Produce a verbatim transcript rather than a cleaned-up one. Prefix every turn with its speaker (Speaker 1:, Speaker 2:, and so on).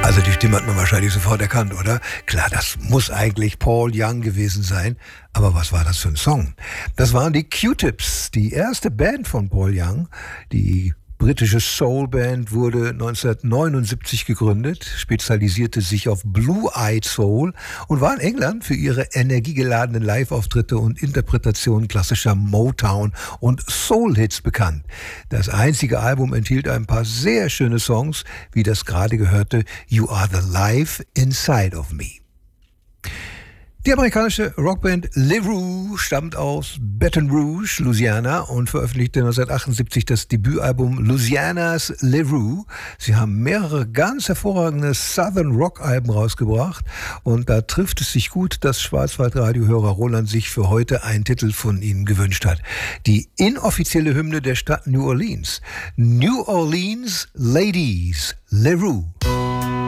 Speaker 1: Also die Stimme hat man wahrscheinlich sofort erkannt, oder? Klar, das muss eigentlich Paul Young gewesen sein. Aber was war das für ein Song? Das waren die Q-Tips, die erste Band von Paul Young. Die britische Soul-Band wurde neunzehnhundertneunundsiebzig gegründet, spezialisierte sich auf Blue-Eyed Soul und war in England für ihre energiegeladenen Live-Auftritte und Interpretationen klassischer Motown- und Soul-Hits bekannt. Das einzige Album enthielt ein paar sehr schöne Songs, wie das gerade gehörte You Are the Life Inside of Me. Die amerikanische Rockband LeRoux stammt aus Baton Rouge, Louisiana und veröffentlichte neunzehnhundertachtundsiebzig das Debütalbum Louisiana's LeRoux. Sie haben mehrere ganz hervorragende Southern Rock-Alben rausgebracht und da trifft es sich gut, dass Schwarzwaldradiohörer Roland sich für heute einen Titel von ihnen gewünscht hat. Die inoffizielle Hymne der Stadt New Orleans. New Orleans Ladies, LeRoux.